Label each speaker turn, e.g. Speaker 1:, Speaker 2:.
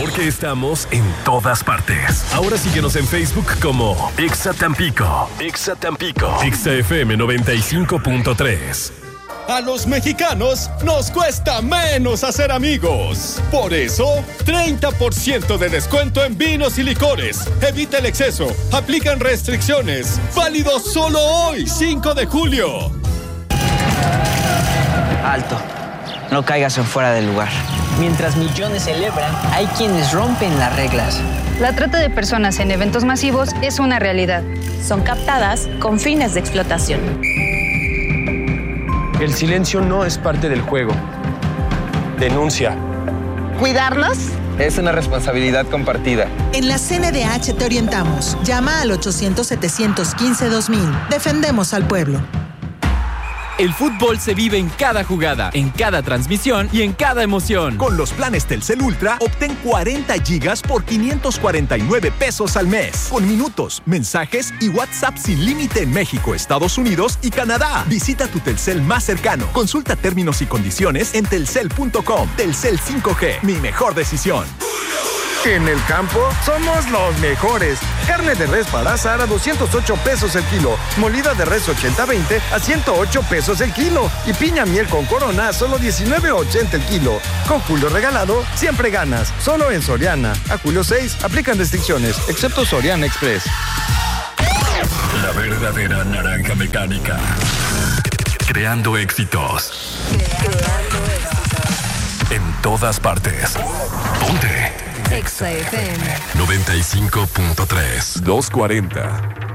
Speaker 1: Porque estamos en todas partes. Ahora síguenos en Facebook como Exa Tampico. Exa Tampico. Exa FM 95.3.
Speaker 2: A los mexicanos nos cuesta menos hacer amigos. Por eso, 30% de descuento en vinos y licores. Evita el exceso. Aplican restricciones. Válido solo hoy, 5 de julio.
Speaker 3: Alto. No caigas en fuera del lugar. Mientras millones celebran, hay quienes rompen las reglas.
Speaker 4: La trata de personas en eventos masivos es una realidad.
Speaker 5: Son captadas con fines de explotación.
Speaker 6: El silencio no es parte del juego. Denuncia.
Speaker 7: ¿Cuidarnos?
Speaker 8: Es una responsabilidad compartida.
Speaker 9: En la CNDH te orientamos. Llama al 800-715-2000. Defendemos al pueblo.
Speaker 10: El fútbol se vive en cada jugada, en cada transmisión y en cada emoción.
Speaker 11: Con los planes Telcel Ultra, obtén 40 gigas por 549 pesos al mes. Con minutos, mensajes y WhatsApp sin límite en México, Estados Unidos y Canadá. Visita tu Telcel más cercano. Consulta términos y condiciones en telcel.com. Telcel 5G, mi mejor decisión.
Speaker 12: En el campo somos los mejores. Carne de res para asar a 208 pesos el kilo. Molida de res 80-20 a 108 pesos el kilo. Y piña miel con corona a solo 19.80 el kilo. Con Julio regalado, siempre ganas. Solo en Soriana. A julio 6 aplican restricciones, excepto Soriana Express.
Speaker 1: La verdadera naranja mecánica. Creando éxitos. En todas partes. Ponte.
Speaker 13: Exa FM
Speaker 1: 95.3 240